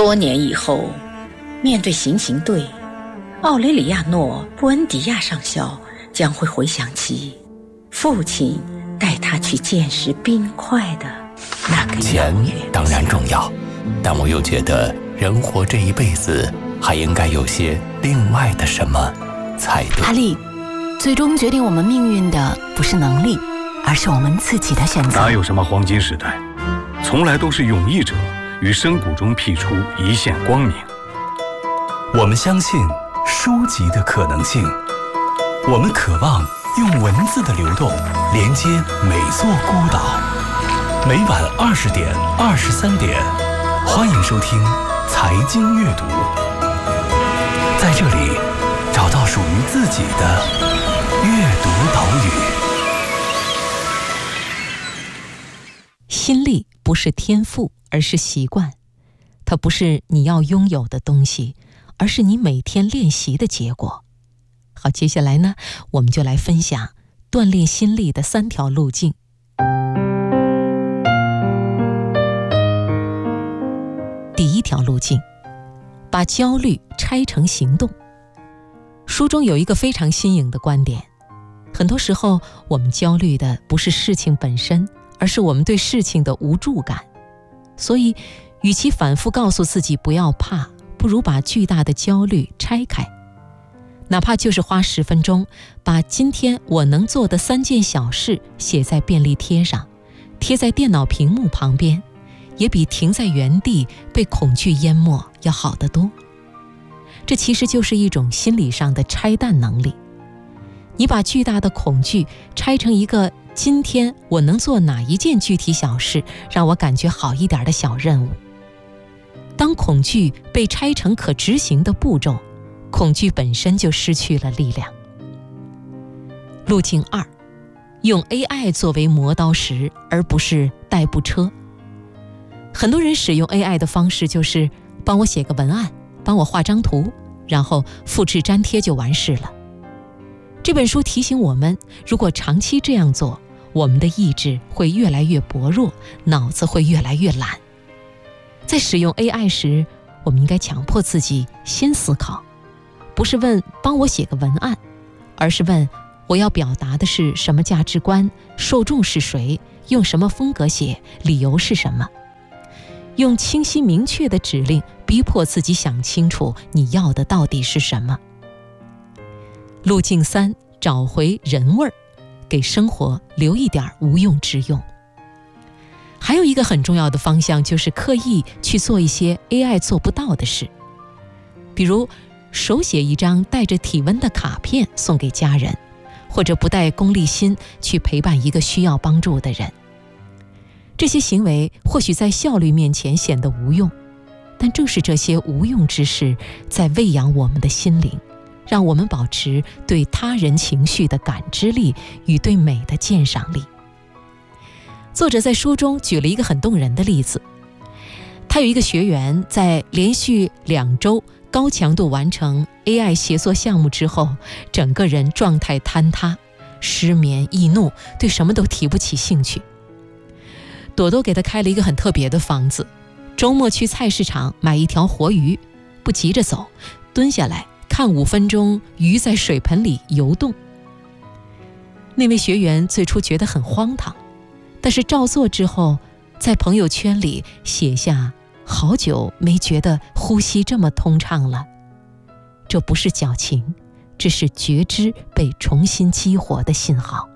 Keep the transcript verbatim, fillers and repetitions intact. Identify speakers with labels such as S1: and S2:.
S1: 多年以后，面对行刑队，奥雷里亚诺·布恩迪亚上校将会回想起父亲带他去见识冰块的那个
S2: 钱当然重要，但我又觉得人活这一辈子还应该有些另外的什么才对。
S3: 阿丽，最终决定我们命运的不是能力，而是我们自己的选择。
S4: 哪有什么黄金时代，从来都是勇毅者于深谷中辟出一线光明。
S5: 我们相信书籍的可能性，我们渴望用文字的流动连接每座孤岛。每晚二十点、二十三点，欢迎收听财经阅读，在这里找到属于自己的阅读岛屿。
S6: 心力不是天赋，而是习惯。它不是你要拥有的东西，而是你每天练习的结果。好，接下来呢，我们就来分享锻炼心力的三条路径。第一条路径，把焦虑拆成行动。书中有一个非常新颖的观点，很多时候我们焦虑的不是事情本身，而是我们对事情的无助感。所以与其反复告诉自己不要怕，不如把巨大的焦虑拆开，哪怕就是花十分钟，把今天我能做的三件小事写在便利贴上，贴在电脑屏幕旁边，也比停在原地被恐惧淹没要好得多。这其实就是一种心理上的拆弹能力。你把巨大的恐惧拆成一个今天我能做哪一件具体小事让我感觉好一点的小任务。当恐惧被拆成可执行的步骤，恐惧本身就失去了力量。路径二，用 A I 作为磨刀石，而不是代步车。很多人使用 A I 的方式就是帮我写个文案，帮我画张图，然后复制粘贴就完事了。这本书提醒我们，如果长期这样做，我们的意志会越来越薄弱，脑子会越来越懒。在使用 A I 时，我们应该强迫自己先思考，不是问帮我写个文案，而是问我要表达的是什么价值观，受众是谁，用什么风格写，理由是什么。用清晰明确的指令逼迫自己想清楚你要的到底是什么。路径三，找回人味儿，给生活留一点无用之用。还有一个很重要的方向，就是刻意去做一些 A I 做不到的事，比如手写一张带着体温的卡片送给家人，或者不带功利心去陪伴一个需要帮助的人。这些行为或许在效率面前显得无用，但正是这些无用之事在喂养我们的心灵，让我们保持对他人情绪的感知力与对美的鉴赏力。作者在书中举了一个很动人的例子，他有一个学员在连续两周高强度完成 A I 协作项目之后，整个人状态坍塌，失眠易怒，对什么都提不起兴趣。朵朵给他开了一个很特别的方子，周末去菜市场买一条活鱼，不急着走，蹲下来看五分钟鱼在水盆里游动。那位学员最初觉得很荒唐，但是照做之后，在朋友圈里写下好久没觉得呼吸这么通畅了。这不是矫情，这是觉知被重新激活的信号。